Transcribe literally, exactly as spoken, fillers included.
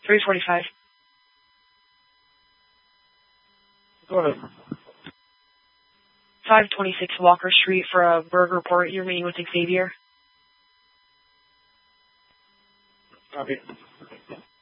three forty-five. Go ahead. five twenty-six Walker Street for a Berg report. You're meeting with Xavier. Copy.